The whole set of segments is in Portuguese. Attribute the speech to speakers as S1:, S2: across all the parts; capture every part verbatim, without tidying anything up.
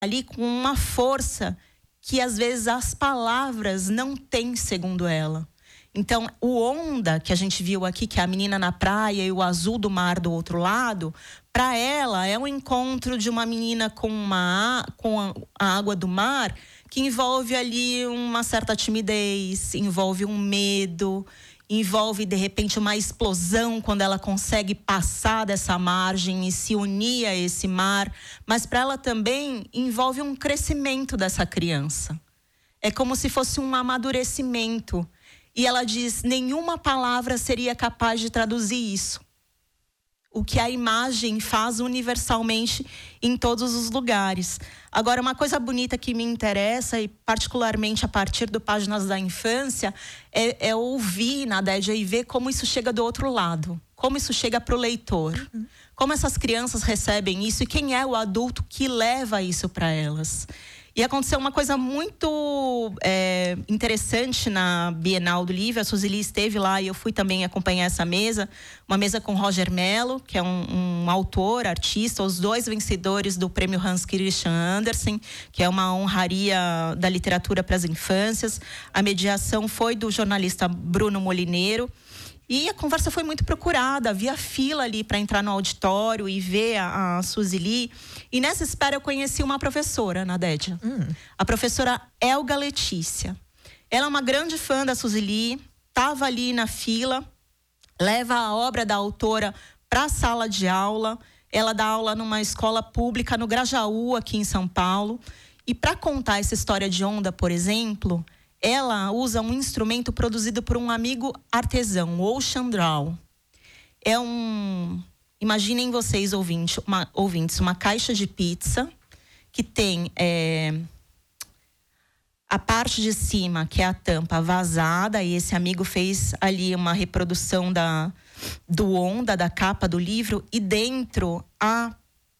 S1: ali com uma força que às vezes as palavras não têm, segundo ela. Então, o onda que a gente viu aqui, que é a menina na praia e o azul do mar do outro lado, para ela é um encontro de uma menina com, uma, com a, a água do mar, que envolve ali uma certa timidez, envolve um medo, envolve, de repente, uma explosão quando ela consegue passar dessa margem e se unir a esse mar. Mas para ela também envolve um crescimento dessa criança. É como se fosse um amadurecimento. E ela diz, nenhuma palavra seria capaz de traduzir isso. O que a imagem faz universalmente em todos os lugares. Agora, uma coisa bonita que me interessa, e particularmente a partir do Páginas da Infância, é, é ouvir, Nadédia, e ver como isso chega do outro lado. Como isso chega para o leitor. Uhum. Como essas crianças recebem isso e quem é o adulto que leva isso para elas. E aconteceu uma coisa muito é, interessante na Bienal do Livro. A Suzy Lee esteve lá e eu fui também acompanhar essa mesa. Uma mesa com Roger Mello, que é um, um autor, artista, os dois vencedores do prêmio Hans Christian Andersen, que é uma honraria da literatura para as infâncias. A mediação foi do jornalista Bruno Molineiro. E a conversa foi muito procurada, havia fila ali para entrar no auditório e ver a, a Suzy Lee. E nessa espera eu conheci uma professora, Nadédia. Hum. A professora Elga Letícia. Ela é uma grande fã da Suzy Lee, estava ali na fila, leva a obra da autora para a sala de aula. Ela dá aula numa escola pública no Grajaú, aqui em São Paulo. E para contar essa história de onda, por exemplo, ela usa um instrumento produzido por um amigo artesão, o Ocean Draw. É um... Imaginem vocês, ouvintes, uma, ouvintes, uma caixa de pizza que tem é, a parte de cima, que é a tampa vazada, e esse amigo fez ali uma reprodução da, do onda, da capa do livro, e dentro há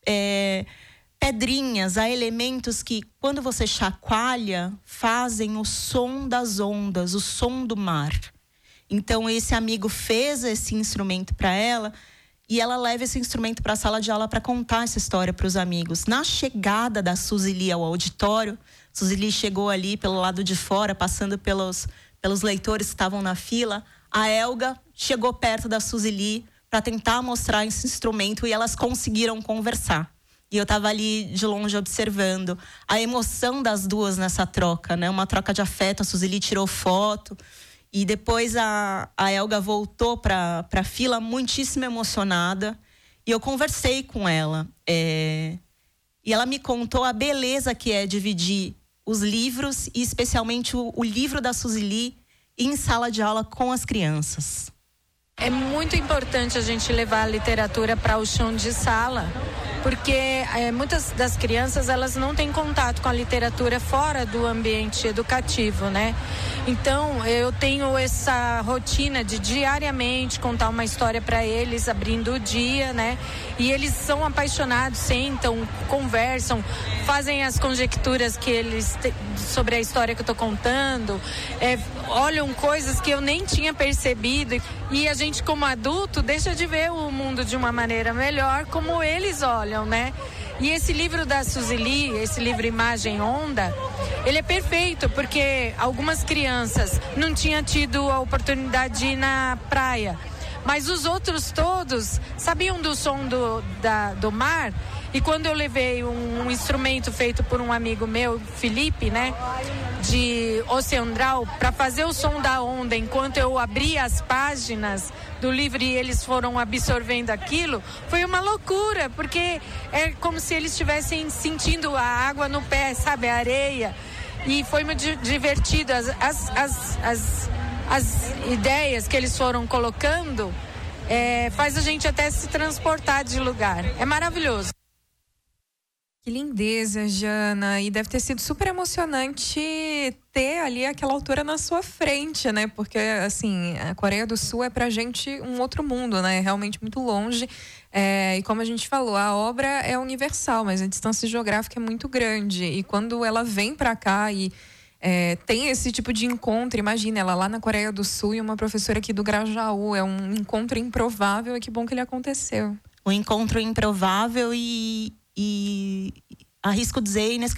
S1: é, pedrinhas, há elementos que, quando você chacoalha, fazem o som das ondas, o som do mar. Então, esse amigo fez esse instrumento para ela, e ela leva esse instrumento para a sala de aula para contar essa história para os amigos. Na chegada da Suzy Lee ao auditório, Suzy Lee chegou ali pelo lado de fora, passando pelos, pelos leitores que estavam na fila. A Elga chegou perto da Suzy Lee para tentar mostrar esse instrumento e elas conseguiram conversar. E eu estava ali de longe observando a emoção das duas nessa troca, né? Uma troca de afeto. A Suzy Lee tirou foto. E depois a, a Elga voltou para a fila muitíssimo emocionada. E eu conversei com ela. É, e ela me contou a beleza que é dividir os livros, e especialmente o, o livro da Suzy Lee, em sala de aula com as crianças.
S2: É muito importante a gente levar a literatura para o chão de sala, porque é, muitas das crianças, elas não têm contato com a literatura fora do ambiente educativo, né? Então, eu tenho essa rotina de diariamente contar uma história para eles, abrindo o dia, né? E eles são apaixonados, sentam, conversam, fazem as conjecturas que eles te... sobre a história que eu tô contando, é, olham coisas que eu nem tinha percebido. E a gente, como adulto, deixa de ver o mundo de uma maneira melhor, como eles olham, né? E esse livro da Suzy Lee, esse livro Imagem Onda, ele é perfeito, porque algumas crianças não tinham tido a oportunidade de ir na praia, mas os outros todos sabiam do som do, da, do mar. E quando eu levei um, um instrumento feito por um amigo meu, Felipe, né, de Ocean Draw, para fazer o som da onda, enquanto eu abria as páginas do livro e eles foram absorvendo aquilo, foi uma loucura, porque é como se eles estivessem sentindo a água no pé, sabe, a areia. E foi muito divertido. As, as, as, as, as ideias que eles foram colocando é, faz a gente até se transportar de lugar. É maravilhoso.
S3: Que lindeza, Jana. E deve ter sido super emocionante ter ali aquela autora na sua frente, né? Porque, assim, a Coreia do Sul é pra gente um outro mundo, né? É realmente muito longe. É, e como a gente falou, a obra é universal, mas a distância geográfica é muito grande. E quando ela vem pra cá e é, tem esse tipo de encontro, imagina, ela lá na Coreia do Sul e uma professora aqui do Grajaú. É um encontro improvável e que bom que ele aconteceu.
S1: Um encontro improvável e... E arrisco dizer inesquecível.